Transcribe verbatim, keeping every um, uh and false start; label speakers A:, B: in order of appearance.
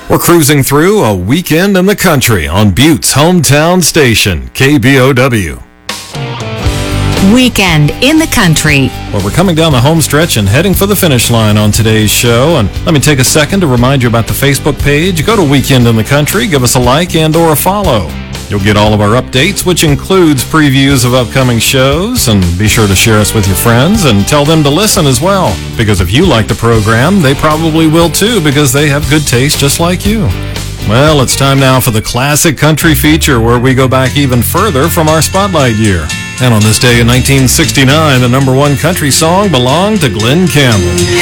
A: We're cruising through a weekend in the country on Butte's hometown station, K B O W.
B: Weekend in the country.
A: Well, we're coming down the home stretch and heading for the finish line on today's show. And let me take a second to remind you about the Facebook page. Go to Weekend in the Country, give us a like and or a follow. You'll get all of our updates, which includes previews of upcoming shows, and be sure to share us with your friends and tell them to listen as well. Because if you like the program, they probably will too, because they have good taste just like you. Well, it's time now for the Classic Country Feature, where we go back even further from our Spotlight year. And on this day in nineteen sixty-nine, the number one country song belonged to Glen Campbell.